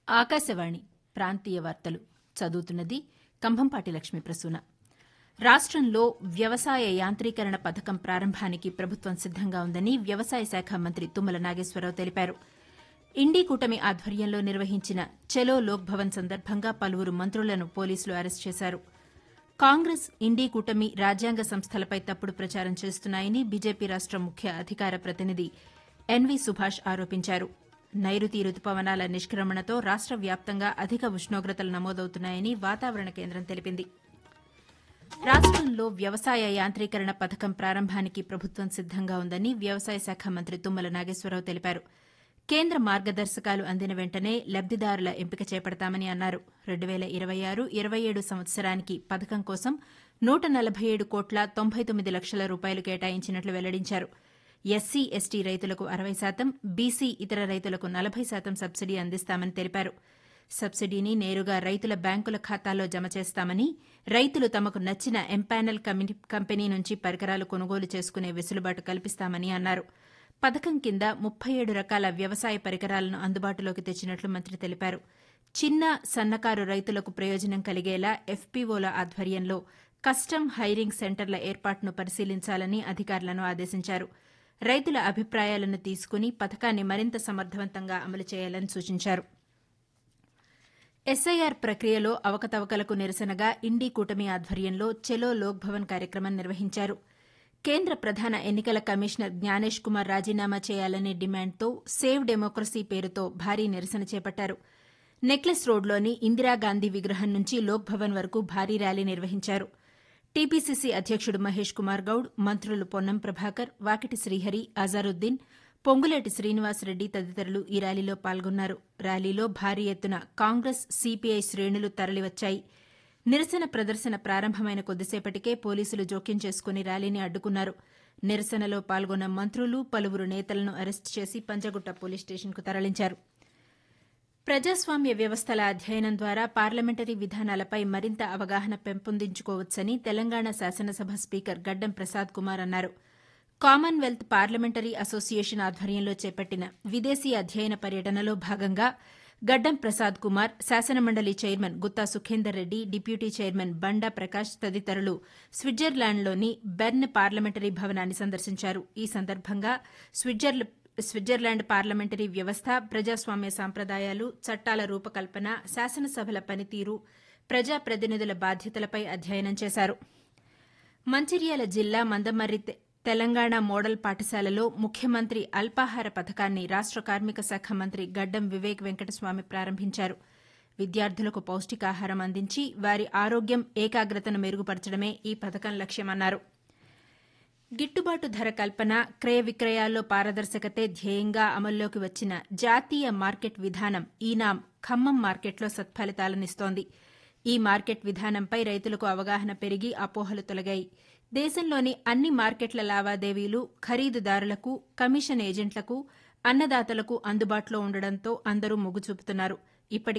ఆకాశవాణి ప్రాంతీయ వార్తలు చదువుతున్నది కంభంపాటి లక్ష్మీ ప్రసూన. రాష్టంలో వ్యవసాయ యాంత్రీకరణ పథకం ప్రారంభానికి ప్రభుత్వం సిద్దంగా ఉందని వ్యవసాయ శాఖ మంత్రి తుమ్మల నాగేశ్వరరావు తెలిపారు. ఇండీ కూటమి ఆధ్వర్యంలో నిర్వహించిన చలో లోక్ భవన్ సందర్భంగా పలువురు మంత్రులను పోలీసులు అరెస్టు చేశారు. కాంగ్రెస్ ఇండీ కూటమి రాజ్యాంగ సంస్థలపై తప్పుడు ప్రచారం చేస్తున్నాయని బీజేపీ రాష్ట ముఖ్య అధికార ప్రతినిధి ఎన్వీ సుభాష్ ఆరోపించారు. నైరుతి రుతుపవనాల నిష్క్రమణతో రాష్ట వ్యాప్తంగా అధిక ఉష్ణోగ్రతలు నమోదవుతున్నాయని వాతావరణ కేంద్రం తెలిపింది. రాష్టంలో వ్యవసాయ యాంత్రీకరణ పథకం ప్రారంభానికి ప్రభుత్వం సిద్దంగా ఉందని వ్యవసాయ శాఖ మంత్రి తుమ్మల నాగేశ్వరరావు తెలిపారు. కేంద్ర మార్గదర్శకాలు అందిన వెంటనే లబ్దిదారుల ఎంపిక చేపడతామని అన్నారు. 2026-27 సంవత్సరానికి పథకం కోసం 147 కోట్ల 99 లక్షల రూపాయలు కేటాయించినట్లు వెల్లడించారు. ఎస్సీ, ఎస్టీ రైతులకు 60%, బీసీ ఇతర రైతులకు 40% సబ్సిడీ అందిస్తామని తెలిపారు. సబ్సిడీని నేరుగా రైతుల బ్యాంకుల ఖాతాల్లో జమ చేస్తామని, రైతులు తమకు నచ్చిన ఎంపానల్ కంపెనీ నుంచి పరికరాలు కొనుగోలు చేసుకునే వెసులుబాటు కల్పిస్తామని అన్నారు. పథకం కింద 37 రకాల వ్యవసాయ పరికరాలను అందుబాటులోకి తెచ్చినట్లు మంత్రి తెలిపారు. చిన్న, సన్నకారు రైతులకు ప్రయోజనం కలిగేలా ఎఫ్పీఓల ఆధ్వర్యంలో కస్టమ్ హైరింగ్ సెంటర్ల ఏర్పాటును పరిశీలించాలని అధికారులను ఆదేశించారు. రైతుల అభిప్రాయాలను తీసుకుని పథకాన్ని మరింత సమర్థవంతంగా అమలు చేయాలని సూచించారు. ఎస్ఐఆర్ ప్రక్రియలో అవకతవకలకు నిరసనగా ఇండీ కూటమి ఆధ్వర్యంలో చలో లోక్ భవన్ కార్యక్రమం నిర్వహించారు. కేంద్ర ప్రధాన ఎన్నికల కమిషనర్ జ్ఞానేష్ కుమార్ రాజీనామా చేయాలనే డిమాండ్తో సేవ్ డెమోక్రసీ పేరుతో భారీ నిరసన చేపట్టారు. నెక్లెస్ రోడ్లోని ఇందిరాగాంధీ విగ్రహం నుంచి లోక్ భవన్ వరకు భారీ ర్యాలీ నిర్వహించారు. టీపీసీసీ అధ్యక్షుడు మహేష్ కుమార్ గౌడ్, మంత్రులు పొన్నం ప్రభాకర్, వాకిటి శ్రీహరి, అజారుద్దీన్, పొంగులేటి శ్రీనివాసరెడ్డి తదితరులు ఈ ర్యాలీలో పాల్గొన్నారు. ర్యాలీలో భారీ ఎత్తున కాంగ్రెస్, సీపీఐ శ్రేణులు తరలివచ్చాయి. నిరసన ప్రదర్శన ప్రారంభమైన కొద్దిసేపటికే పోలీసులు జోక్యం చేసుకుని ర్యాలీని అడ్డుకున్నారు. నిరసనలో పాల్గొన్న మంత్రులు, పలువురు నేతలను అరెస్టు చేసి పంజగుట్ట పోలీస్ స్టేషన్కు తరలించారు. ప్రజాస్వామ్య వ్యవస్థల అధ్యయనం ద్వారా పార్లమెంటరీ విధానాలపై మరింత అవగాహన పెంపొందించుకోవచ్చని తెలంగాణ శాసనసభ స్పీకర్ గడ్డం ప్రసాద్ కుమార్ అన్నారు. కామన్వెల్త్ పార్లమెంటరీ అసోసియేషన్ ఆధ్వర్యంలో చేపట్టిన విదేశీ అధ్యయన పర్యటనలో భాగంగా గడ్డం ప్రసాద్ కుమార్, శాసనమండలి chairman Gutta Sukhender Reddy, deputy chairman బండా ప్రకాష్ తదితరులు స్విట్జర్లాండ్లోని బెర్న్ పార్లమెంటరీ భవనాన్ని సందర్శించారు. ఈ సందర్భంగా స్విట్జర్లాండ్ పార్లమెంటరీ వ్యవస్థ, ప్రజాస్వామ్య సంప్రదాయాలు, చట్టాల రూపకల్పన, శాసనసభల పనితీరు, ప్రజాప్రతినిధుల బాధ్యతలపై అధ్యయనం చేశారు. మంచిర్యాల జిల్లా మందమర్రి తెలంగాణ మోడల్ పాఠశాలలో ముఖ్యమంత్రి అల్పాహార పథకాన్ని రాష్ట కార్మిక శాఖ మంత్రి గడ్డం వివేక్ వెంకటస్వామి ప్రారంభించారు. విద్యార్థులకు పౌష్టికాహారం అందించి వారి ఆరోగ్యం, ఏకాగ్రతను మెరుగుపరచడమే ఈ పథకం లక్ష్యమన్నారు. గిట్టుబాటు ధర కల్పన, క్రయ విక్రయాల్లో పారదర్శకతే ధ్యేయంగా అమల్లోకి వచ్చిన జాతీయ మార్కెట్ విధానం ఈనాం ఖమ్మం మార్కెట్లో సత్ఫలితాలనిస్తోంది. ఈ మార్కెట్ విధానంపై రైతులకు అవగాహన పెరిగి అపోహలు తొలగాయి. దేశంలోని అన్ని మార్కెట్ల లావాదేవీలు ఖరీదుదారులకు, కమిషన్ ఏజెంట్లకు, అన్నదాతలకు అందుబాటులో ఉండడంతో అందరూ మొగ్గు చూపుతున్నారు.